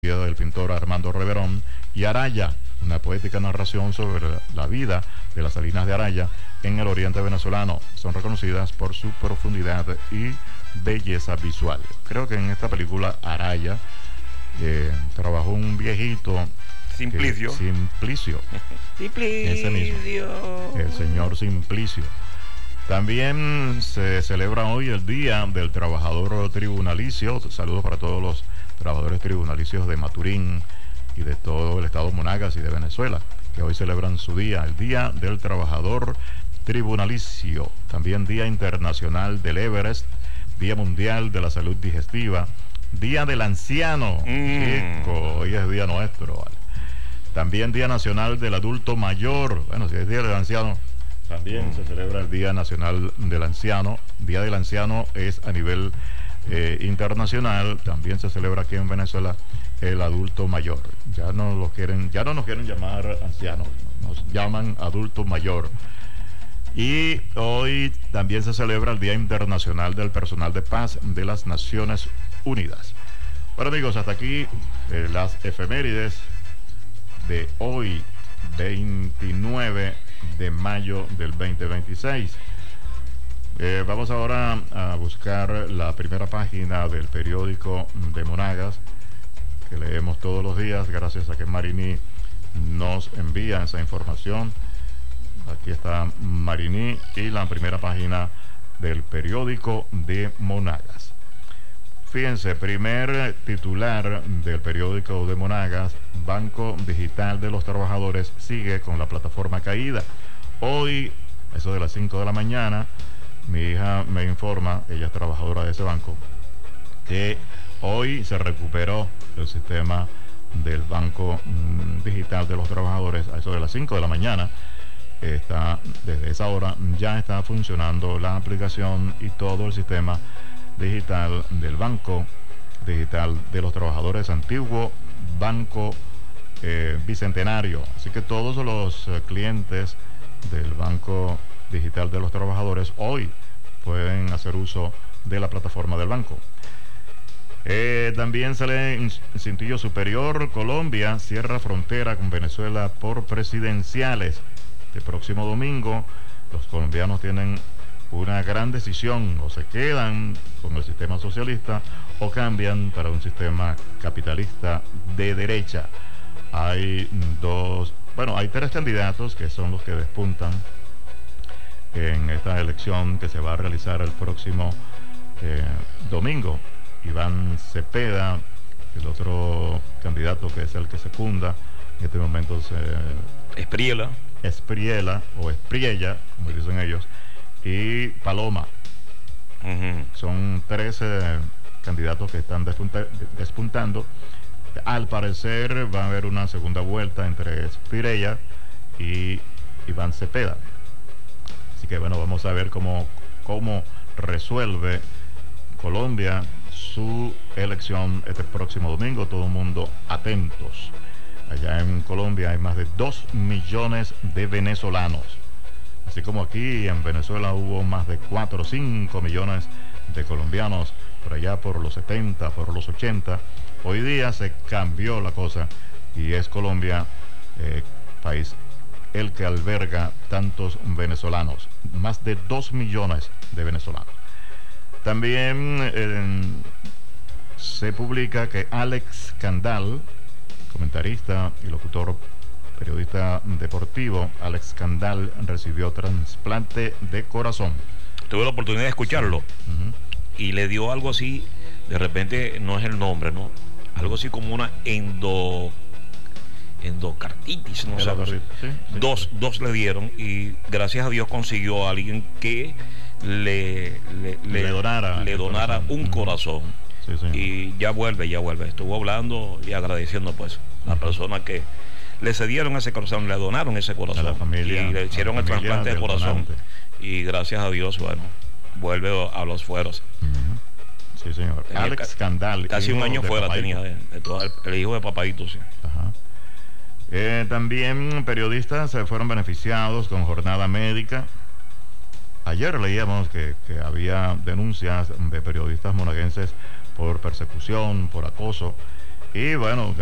del pintor Armando Reverón, y Araya, una poética narración sobre la vida de las salinas de Araya en el oriente venezolano. Son reconocidas por su profundidad y belleza visual. Creo que en esta película Araya trabajó un viejito Simplicio. Simplicio. Ese mismo. El señor Simplicio. También se celebra hoy el Día del Trabajador Tribunalicio. Saludos para todos los trabajadores tribunalicios de Maturín y de todo el estado Monagas y de Venezuela, que hoy celebran su día, el Día del Trabajador Tribunalicio. También Día Internacional del Everest, Día Mundial de la Salud Digestiva, Día del Anciano. Chico, hoy es día nuestro, ¿vale? También Día Nacional del Adulto Mayor. Bueno, si es Día del Anciano, también se celebra el Día Nacional del Anciano. Día del Anciano es a nivel internacional. También se celebra aquí en Venezuela el adulto mayor. Ya no nos quieren llamar ancianos, nos llaman adulto mayor. Y hoy también se celebra el Día Internacional del Personal de Paz de las Naciones Unidas. Bueno, amigos, hasta aquí las efemérides de hoy, 29 de mayo del 2026. Vamos ahora a buscar la primera página del periódico de Monagas, que leemos todos los días, gracias a que Marini nos envía esa información. Aquí está Marini y la primera página del periódico de Monagas. Fíjense, primer titular del periódico de Monagas: Banco Digital de los Trabajadores sigue con la plataforma caída. Hoy, eso de las 5 de la mañana, mi hija me informa, ella es trabajadora de ese banco, que hoy se recuperó el sistema del Banco Digital de los Trabajadores. A eso de las 5 de la mañana, desde esa hora ya está funcionando la aplicación y todo el sistema digital del Banco Digital de los Trabajadores, antiguo Banco Bicentenario. Así que todos los clientes del Banco Digital de los Trabajadores hoy pueden hacer uso de la plataforma del banco. También sale en cintillo superior: Colombia cierra frontera con Venezuela por presidenciales. El próximo domingo los colombianos tienen una gran decisión: o se quedan con el sistema socialista o cambian para un sistema capitalista de derecha. Hay tres candidatos que son los que despuntan en esta elección que se va a realizar el próximo domingo. Iván Cepeda, el otro candidato que es el que secunda en este momento, Espriella, o Espriella, como dicen ellos, y Paloma. Son 13 candidatos que están despuntando. Al parecer va a haber una segunda vuelta entre Espriella y Iván Cepeda. Así que bueno, vamos a ver cómo resuelve Colombia su elección este próximo domingo. Todo el mundo atentos. Allá en Colombia hay más de 2 millones de venezolanos. Así como aquí en Venezuela hubo más de 4 o 5 millones de colombianos por allá por los 70, por los 80. Hoy día se cambió la cosa y es Colombia, país el que alberga tantos venezolanos, más de 2 millones de venezolanos. También se publica que Alex Candal, comentarista y locutor, periodista deportivo, Alex Candal recibió trasplante de corazón. Tuve la oportunidad de escucharlo y le dio algo así, de repente no es el nombre, ¿no? Algo así como una endocarditis, no sé. Sí. Dos le dieron y gracias a Dios consiguió a alguien que le donara un corazón. Sí, y ya vuelve. Estuvo hablando y agradeciendo pues a la persona que le cedieron ese corazón, le donaron ese corazón, a la familia, y le hicieron el trasplante de corazón. Y gracias a Dios, bueno, vuelve a los fueros. Sí, señor. Tenía Alex Candal, casi un año fuera tenía el hijo de Papadito, sí. Ajá. También periodistas se fueron beneficiados con jornada médica. Ayer leíamos que había denuncias de periodistas monaguenses por persecución, por acoso, Y bueno,